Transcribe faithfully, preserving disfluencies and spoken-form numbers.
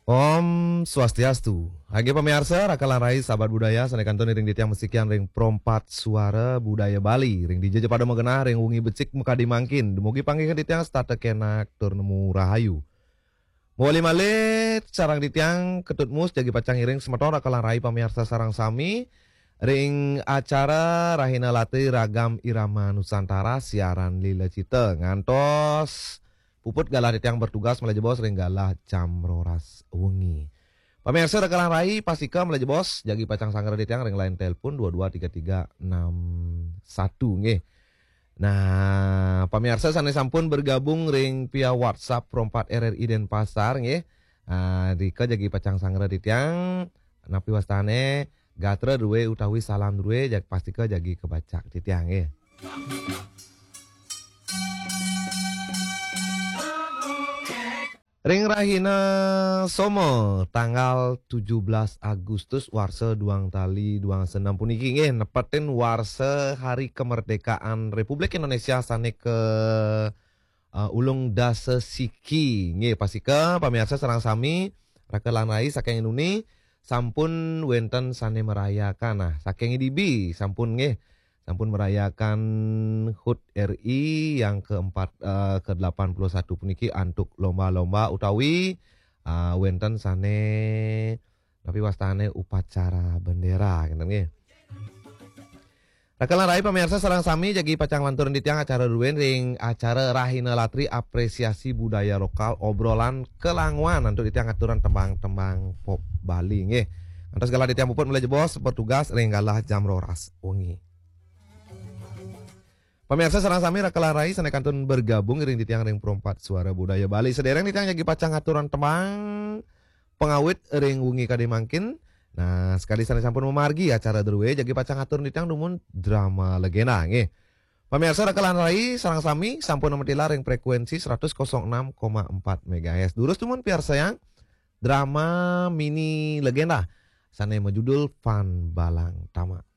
Om Swastiastu. Hage pemirsa, rakalan rai sahabat budaya sanekanton ring ditiang musikian ring prompat suara budaya Bali. Ring dijajah pada mengenah ring wungi becik muka dimangkin. Dumugi panggihan ditiang starte kenak tur nemu rahayu. Mawali malit sarang ditiang ketut mus jagi pacang iring semeton rakalan rai pemirsa sarang sami. Ring acara Rahina Latih Ragam Irama Nusantara siaran Lila Cita ngantos puput galah yang bertugas mulai bos ring galah jam roras wengi. Pemirsa rekalan rai pasika mulai bos jagi pacang sanggar yang ring lain telepon dua dua tiga tiga enam satu nggih. Nah, pemirsa sanes sampun bergabung ring via WhatsApp Prompat R R I Denpasar nggih. Ah dika jagi pacang sanggar yang napi wastane gatra duwe utawi salam duwe jag pastika jagi kebacak titiang nggih. Ring Rahina Somo tanggal tujuh belas Agustus warsa duang tali duang senam puniki nggih nepetin warsa hari kemerdekaan Republik Indonesia sane ke uh, ulung dasa siki nggih pasika pamirsa sareng sami rakelan rai saking Inuni sampun wenten sane merayakan nah saking I D B sampun nggih sampun merayakan H U T R I yang keempat uh, ke delapan puluh satu puniki antuk lomba-lomba utawi uh, wenten sane tapi wastane upacara bendera ngeten nggih. Rakalan rai pemirsa sareng sami jagi pacang lantur ditiang acara duwen ring acara Rahina Latri apresiasi budaya lokal obrolan kelangwan antuk ditiang aturan tembang-tembang pop Bali nggih. Antos galah ditiang puput mulai jebos petugas ring galah jam roras wengi. Pemirsa sareng sami rakalan rai sanekantun bergabung ring ditiang ring prompat suara budaya Bali sedereng ditiang jagi pacang aturan tembang pengawit ring wengi kade mangkin. Nah, sekali sanes sampun memargi acara druwe jagi pacang aturan ditiang dumun drama legenda nggih. Pemirsa rakalan rai sareng sami sampun memetila ring frekuensi seratus enam koma empat megahertz. Durus dumun piar sayang drama mini legenda sane majudul Fan Balang Tama.